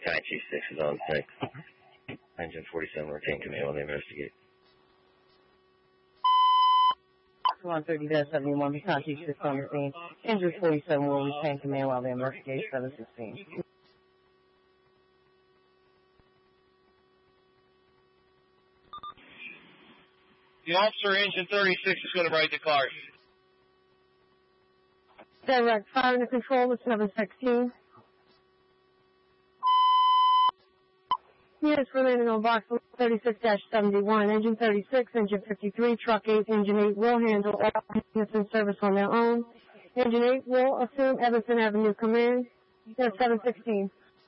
Battalion Chief 6 is on 6. Engine 47 will retain command while they investigate. 130-71, Battalion Chief 6 on the scene. Engine 47 will retain command while they investigate 716. The officer, Engine 36, is going to write the cars. Direct fire to control with 716. Units remaining on box 36-71. Engine 36, Engine 53, Truck 8, Engine 8 will handle all units in service on their own. Engine 8 will assume Evanston Avenue command. 716.